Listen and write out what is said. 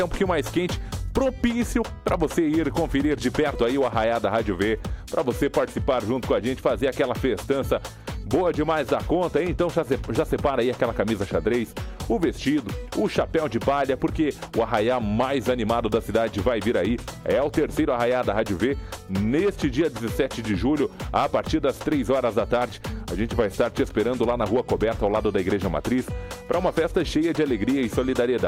um pouquinho mais quente, propício para você ir conferir de perto aí o Arraiá da Rádio V, para você participar junto com a gente, fazer aquela festança boa demais da conta, hein? Então já separa aí aquela camisa xadrez, o vestido, o chapéu de palha, porque o arraiá mais animado da cidade vai vir aí. É o terceiro Arraiá da Rádio V, neste dia 17 de julho, a partir das 3 horas da tarde. A gente vai estar te esperando lá na Rua Coberta, ao lado da Igreja Matriz, para uma festa cheia de alegria e solidariedade.